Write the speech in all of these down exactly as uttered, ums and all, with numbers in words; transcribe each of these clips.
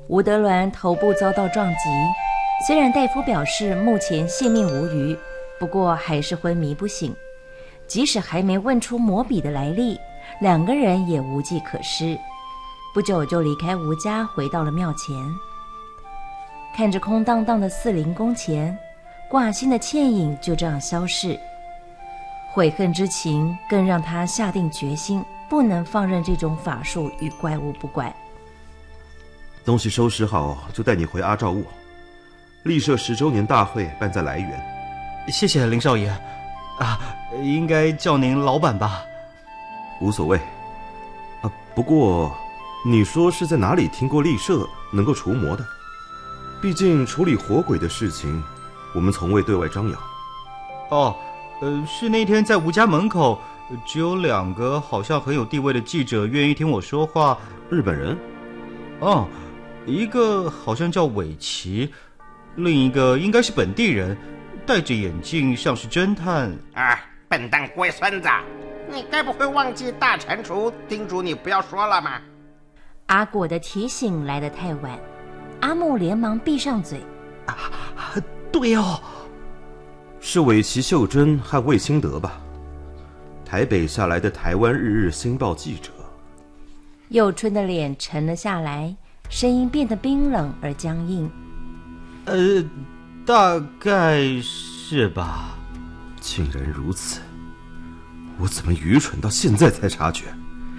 吴德銮头部遭到撞击，虽然大夫表示目前性命无虞，不过还是昏迷不醒。即使还没问出魔笔的来历，两个人也无计可施。不久就离开吴家，回到了庙前。看着空荡荡的四灵宫前，挂心的倩影就这样消逝。悔恨之情更让他下定决心，不能放任这种法术与怪物不管。 东西收拾好，就带你回阿照坞。立社十周年大会办在来源。 谢谢林少爷。啊，应该叫您老板吧？ 无所谓。啊，不过你说是在哪里听过立社能够除魔的？毕竟处理活鬼的事情，我们从未对外张扬。 哦，呃，是那天在吴家门口，只有两个好像很有地位的记者愿意听我说话。 日本人？ 哦，一个好像叫尾崎，另一个应该是本地人。戴着眼镜，像是侦探。 啊，笨蛋龟孙子，你该不会忘记大蟾蜍叮嘱你不要说了吗？ 阿果的提醒来得太晚，阿木连忙闭上嘴。 啊，对哦， 是尾崎秀珍和魏清德吧？台北下来的台湾日日新报记者。 佑春的脸沉了下来，声音变得冰冷而僵硬。 呃。大概是吧。 竟然如此，我怎么愚蠢到现在才察觉？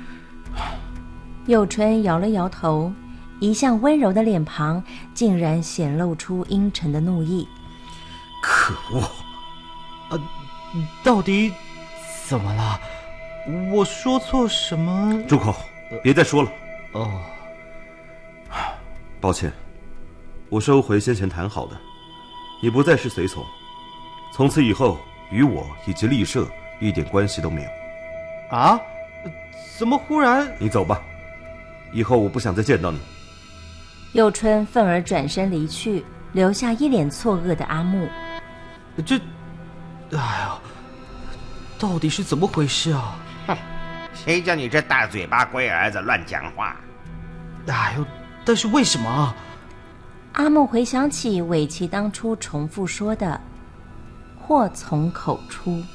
佑春摇了摇头，一向温柔的脸庞竟然显露出阴沉的怒意。 可恶！ 呃，到底怎么了？我说错什么？ 住口！别再说了。 哦， 抱歉，我收回先前谈好的。你不再是随从，从此以后与我以及立社一点关系都没有。 啊？怎么忽然？ 你走吧，以后我不想再见到你。 佑春愤而转身离去，留下一脸错愕的阿木。 这，哎呀，到底是怎么回事啊？ 哼，谁叫你这大嘴巴龟儿子乱讲话？ 哎呦，但是为什么啊？ 阿木回想起尾崎当初重复说的“祸从口出”。